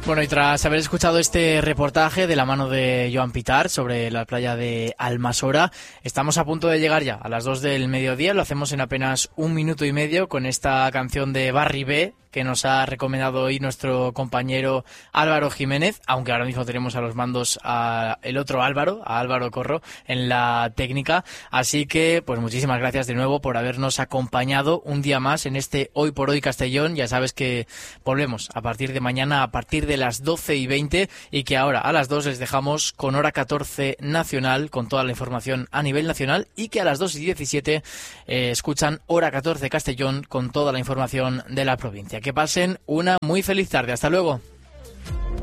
Bueno, y tras haber escuchado este reportaje de la mano de Joan Pitar sobre la playa de Almasora, estamos a punto de llegar ya a las 2 del mediodía. Lo hacemos en apenas 1 minuto y medio con esta canción de Barry B, que nos ha recomendado hoy nuestro compañero Álvaro Jiménez, aunque ahora mismo tenemos a los mandos a el otro Álvaro, a Álvaro Corro, en la técnica. Así que, pues muchísimas gracias de nuevo por habernos acompañado un día más en este Hoy por Hoy Castellón. Ya sabes que volvemos a partir de mañana, a partir de las 12:20, y que ahora a las 2 les dejamos con hora 14 nacional, con toda la información a nivel nacional, y que a las 2:17 escuchan hora 14 Castellón con toda la información de la provincia. Que pasen una muy feliz tarde. Hasta luego.